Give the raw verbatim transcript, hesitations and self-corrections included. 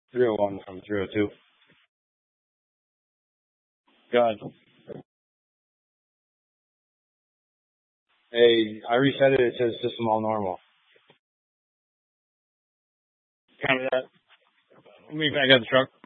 three oh one from three oh two. Go ahead. Hey, I reset it. It says system all normal. Copy that. Let me back out the truck.